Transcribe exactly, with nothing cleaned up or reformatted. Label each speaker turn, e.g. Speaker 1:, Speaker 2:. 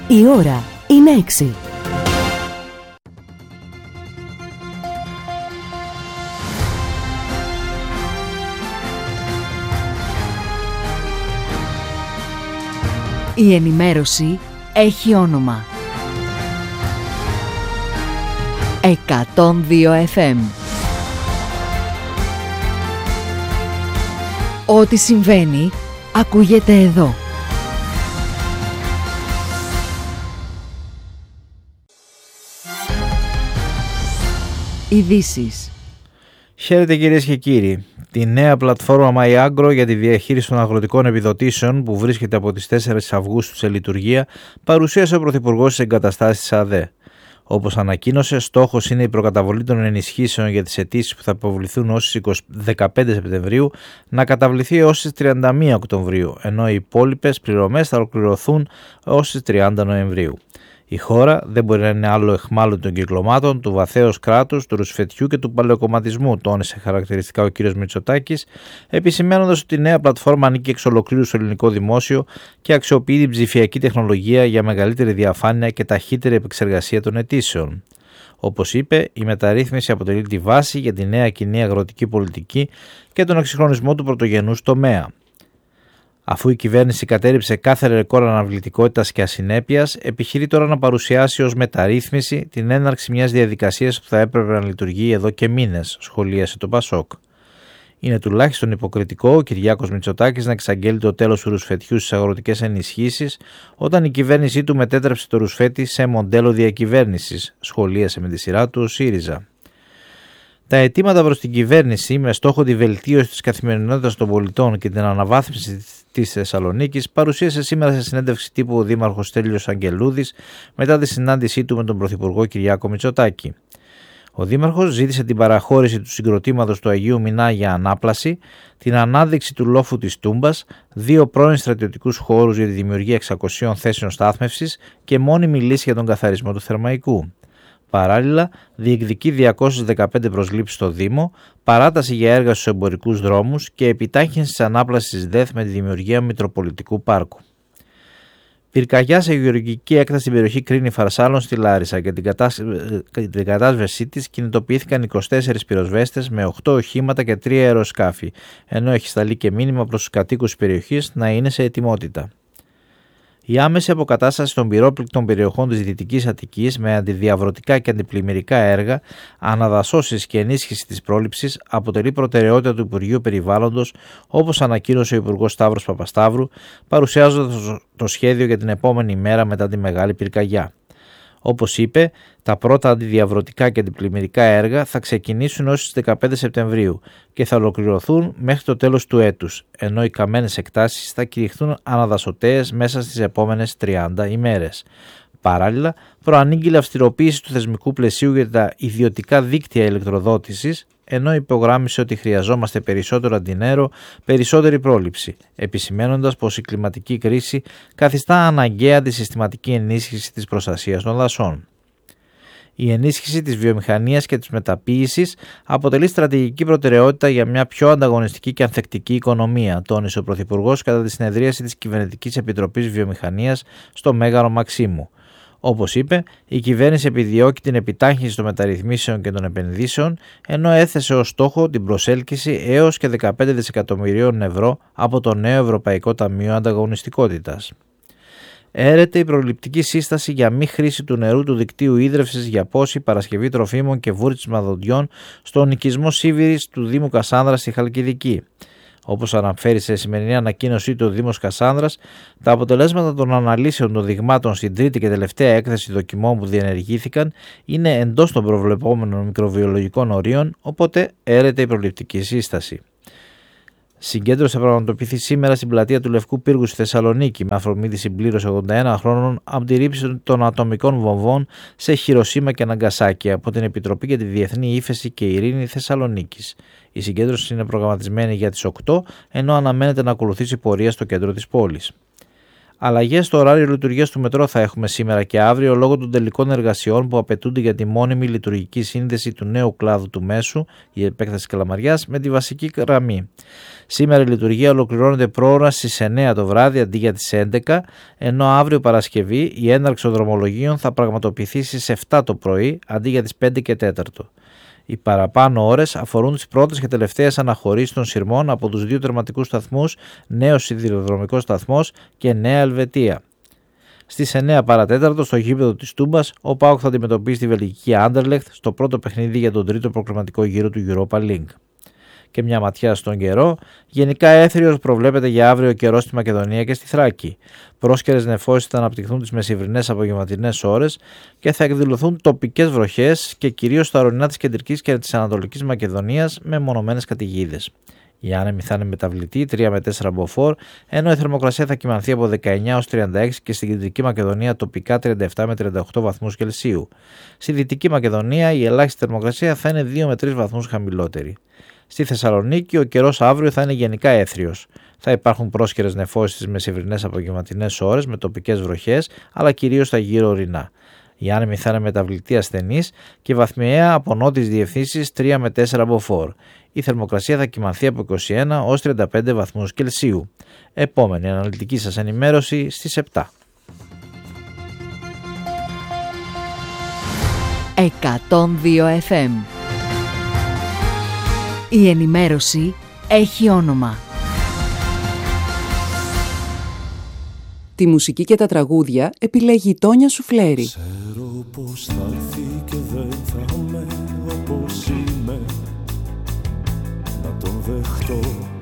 Speaker 1: Η ώρα είναι έξι. Η ενημέρωση έχει όνομα. εκατόν δύο εφ εμ. Ό,τι συμβαίνει, ακούγεται εδώ. Ειδήσεις.
Speaker 2: Χαίρετε κυρίες και κύριοι. Τη νέα πλατφόρμα MyAgro για τη διαχείριση των αγροτικών επιδοτήσεων που βρίσκεται από τις τέσσερις Αυγούστου σε λειτουργία παρουσίασε ο Πρωθυπουργός στις εγκαταστάσεις της ΑΔΕ. Όπως ανακοίνωσε, στόχος είναι η προκαταβολή των ενισχύσεων για τις αιτήσεις που θα υποβληθούν ως τις δεκαπέντε Σεπτεμβρίου να καταβληθεί ως τις τριάντα μία Οκτωβρίου, ενώ οι υπόλοιπες πληρωμές θα ολοκληρωθούν ως τις τριάντα Νοεμβρίου. Η χώρα δεν μπορεί να είναι άλλο αιχμάλωτη των κυκλωμάτων, του βαθέως κράτους, του ρουσφετιού και του παλαιοκομματισμού, τόνισε χαρακτηριστικά ο κ. Μητσοτάκης, επισημαίνοντας ότι η νέα πλατφόρμα ανήκει εξ ολοκλήρου στο ελληνικό δημόσιο και αξιοποιεί την ψηφιακή τεχνολογία για μεγαλύτερη διαφάνεια και ταχύτερη επεξεργασία των αιτήσεων. Όπως είπε, η μεταρρύθμιση αποτελεί τη βάση για τη νέα κοινή αγροτική πολιτική και τον εξυγχρονισμό του πρωτογενούς τομέα. Αφού η κυβέρνηση κατέρριψε κάθε ρεκόρ αναβλητικότητας και ασυνέπειας, επιχειρεί τώρα να παρουσιάσει ως μεταρρύθμιση την έναρξη μιας διαδικασίας που θα έπρεπε να λειτουργεί εδώ και μήνες, σχολίασε το Πασόκ. Είναι τουλάχιστον υποκριτικό ο Κυριάκος Μητσοτάκης να εξαγγέλει το τέλος του ρουσφετιού στις αγροτικές ενισχύσεις, όταν η κυβέρνησή του μετέτρεψε το ρουσφέτη σε μοντέλο διακυβέρνησης, σχολίασε με τη σειρά του ο ΣΥΡΙΖΑ. Τα αιτήματα προς την κυβέρνηση με στόχο τη βελτίωση της καθημερινότητας των πολιτών και την αναβάθμιση της Θεσσαλονίκης παρουσίασε σήμερα σε συνέντευξη τύπου ο Δήμαρχος Στέλιος Αγγελούδης μετά τη συνάντησή του με τον Πρωθυπουργό Κυριάκο Μητσοτάκη. Ο Δήμαρχος ζήτησε την παραχώρηση του συγκροτήματος του Αγίου Μινά για ανάπλαση, την ανάδειξη του λόφου της Τούμπας, δύο πρώην στρατιωτικούς χώρους για τη δημιουργία εξακοσίων θέσεων στάθμευσης και μόνιμη λύση για τον καθαρισμό του Θερμαϊκού. Παράλληλα, διεκδικεί διακόσιες δεκαπέντε προσλήψεις στο Δήμο, παράταση για έργα στους εμπορικούς δρόμους και επιτάχυνση της ανάπλασης της ΔΕΘ με τη δημιουργία Μητροπολιτικού Πάρκου. Πυρκαγιά σε γεωργική έκταση στην περιοχή Κρίνη Φαρσάλων στη Λάρισα και την, κατάσ... την κατάσβεσή της κινητοποιήθηκαν είκοσι τέσσερις πυροσβέστες με οκτώ οχήματα και τρία αεροσκάφη, ενώ έχει σταλεί και μήνυμα προς τους κατοίκους της περιοχής να είναι σε ετοιμότητα. Η άμεση αποκατάσταση των πυρόπληκτων περιοχών της Δυτικής Αττικής με αντιδιαβρωτικά και αντιπλημμυρικά έργα, αναδασώσεις και ενίσχυση της πρόληψης αποτελεί προτεραιότητα του Υπουργείου Περιβάλλοντος, όπως ανακοίνωσε ο Υπουργός Σταύρος Παπασταύρου, παρουσιάζοντας το σχέδιο για την επόμενη μέρα μετά τη μεγάλη πυρκαγιά. Όπως είπε, τα πρώτα αντιδιαβρωτικά και αντιπλημμυρικά έργα θα ξεκινήσουν ως τις δεκαπέντε Σεπτεμβρίου και θα ολοκληρωθούν μέχρι το τέλος του έτους, ενώ οι καμένες εκτάσεις θα κηρυχθούν αναδασωταίες μέσα στις επόμενες τριάντα ημέρες. Παράλληλα, προανήγγειλε αυστηροποίηση του θεσμικού πλαισίου για τα ιδιωτικά δίκτυα ηλεκτροδότησης, ενώ υπογράμμισε ότι χρειαζόμαστε περισσότερο αντινέρο, περισσότερη πρόληψη, επισημαίνοντας πως η κλιματική κρίση καθιστά αναγκαία τη συστηματική ενίσχυση της προστασίας των δασών. Η ενίσχυση της βιομηχανίας και της μεταποίησης αποτελεί στρατηγική προτεραιότητα για μια πιο ανταγωνιστική και ανθεκτική οικονομία, τόνισε ο Πρωθυπουργός κατά τη συνεδρίαση της Κυβερνητικής Επιτροπής Βιομηχανίας στο Μέγαρο Μαξίμου. Όπως είπε, η κυβέρνηση επιδιώκει την επιτάχυνση των μεταρρυθμίσεων και των επενδύσεων, ενώ έθεσε ως στόχο την προσέλκυση έως και δεκαπέντε δισεκατομμυρίων ευρώ από το νέο Ευρωπαϊκό Ταμείο Ανταγωνιστικότητας. Έρεται η προληπτική σύσταση για μη χρήση του νερού του δικτύου ίδρευσης για πόση, παρασκευή τροφίμων και βούρτισμα δοντιών στον οικισμό Σίβηρης του Δήμου Κασάνδρα στη Χαλκιδική. Όπως αναφέρει σε σημερινή ανακοίνωσή του ο Δήμος Κασάνδρας, τα αποτελέσματα των αναλύσεων των δειγμάτων στην τρίτη και τελευταία έκθεση δοκιμών που διενεργήθηκαν είναι εντός των προβλεπόμενων μικροβιολογικών ορίων, οπότε έρεται η προληπτική σύσταση. Συγκέντρωση θα πραγματοποιηθεί σήμερα στην πλατεία του Λευκού Πύργου στη Θεσσαλονίκη, με αφορμή τη συμπλήρωση ογδόντα ένα χρόνων από τη ρήψη των ατομικών βομβών σε Χιροσίμα και Ναγκασάκι από την Επιτροπή για τη Διεθνή Ύφεση και Ειρήνη Θεσσαλονίκης. Η συγκέντρωση είναι προγραμματισμένη για τις οκτώ, ενώ αναμένεται να ακολουθήσει πορεία στο κέντρο της πόλης. Αλλαγές στο ωράριο λειτουργίας του μετρό θα έχουμε σήμερα και αύριο λόγω των τελικών εργασιών που απαιτούνται για τη μόνιμη λειτουργική σύνδεση του νέου κλάδου του Μέσου, η επέκταση Καλαμαριάς, με τη βασική γραμμή. Σήμερα η λειτουργία ολοκληρώνεται πρόωρα στις εννέα το βράδυ αντί για τις έντεκα, ενώ αύριο Παρασκευή η έναρξη των δρομολογίων θα πραγματοποιηθεί στις επτά το πρωί αντί για τις πέντε και τέσσερα. Οι παραπάνω ώρες αφορούν τις πρώτες και τελευταίες αναχωρήσεις των σειρμών από τους δύο τερματικούς σταθμούς, νέος σιδηροδρομικός σταθμός και Νέα Ελβετία. Στις εννέα παρά τέταρτο στο γήπεδο της Τούμπας, ο ΠΑΟΚ θα αντιμετωπίσει τη βελγική Άντερλεχτ στο πρώτο παιχνίδι για τον τρίτο προκριματικό γύρο του Europa League. Και μια ματιά στον καιρό. Γενικά έθριος προβλέπεται για αύριο καιρό στη Μακεδονία και στη Θράκη. Πρόσκαιρες νεφώσεις θα αναπτυχθούν τις μεσημβρινές απογευματινές ώρες και θα εκδηλωθούν τοπικές βροχές και κυρίως στα ορεινά της κεντρικής και της ανατολικής Μακεδονίας με μονομένες καταιγίδες. Η άνεμη θα είναι μεταβλητή τρία με τέσσερα μποφόρ, ενώ η θερμοκρασία θα κυμανθεί από δεκαεννέα έως τριάντα έξι και στην κεντρική Μακεδονία τοπικά τριάντα επτά με τριάντα οκτώ βαθμούς Κελσίου. Στη δυτική Μακεδονία η ελάχιστη θερμοκρασία θα είναι δύο με τρεις βαθμούς χαμηλότερη. Στη Θεσσαλονίκη ο καιρός αύριο θα είναι γενικά έθριος. Θα υπάρχουν πρόσκαιρες νεφώσεις στις μεσημβρινές απογευματινές ώρες με τοπικές βροχές, αλλά κυρίως στα γύρω ορεινά. Η άνεμη θα είναι μεταβλητή ασθενής και βαθμιαία από νότιες διευθύνσεις τρία με τέσσερα μποφόρ. Η θερμοκρασία θα κυμανθεί από είκοσι ένα έως τριάντα πέντε βαθμούς Κελσίου. Επόμενη αναλυτική σας ενημέρωση στις επτά.
Speaker 1: εκατόν δύο εφ εμ. Η ενημέρωση έχει όνομα.
Speaker 3: Τη μουσική και τα τραγούδια επιλέγει η Τόνια Σουφλέρη.
Speaker 4: Ξέρω πως θα έρθει και δεν θα είμαι όπως είμαι. Να τον δεχτώ